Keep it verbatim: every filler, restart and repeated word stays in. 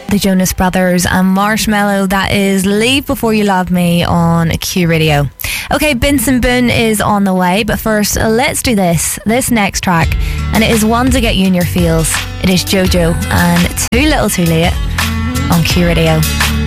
The Jonas Brothers and Marshmello. That is Leave Before You Love Me on Q Radio. Okay, Benson Boone is on the way, but first, let's do this. This next track, and it is one to get you in your feels. It is JoJo and Too Little Too Late on Q Radio.